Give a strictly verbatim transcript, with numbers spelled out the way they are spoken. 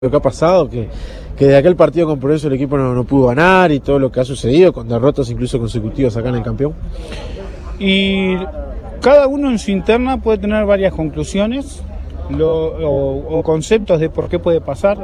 Lo que ha pasado, que, que de aquel partido con Progreso el equipo no, no pudo ganar y todo lo que ha sucedido, con derrotas incluso consecutivas acá en el campeón. Y cada uno en su interna puede tener varias conclusiones lo, o, o conceptos de por qué puede pasar.